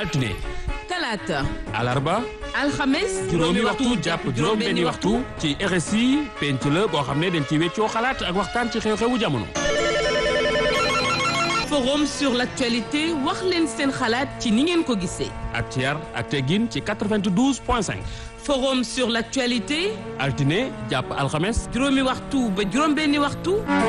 altine talaata alarba alxames juróomi waxtu jàpp juróom-benni waxtu ci RSI penc la boo xam ne dañ ci weccoo xalaat ak waxtaan ci xew-xewu jamono. forum sur l'actualité wax leen seen xalaat ci ni ngeen ko gisee. ak ci yar ak teggin ci 92.5. forum sur l'actualité altine jàpp alxames juróomi waxtu ba juróom-benni waxtu.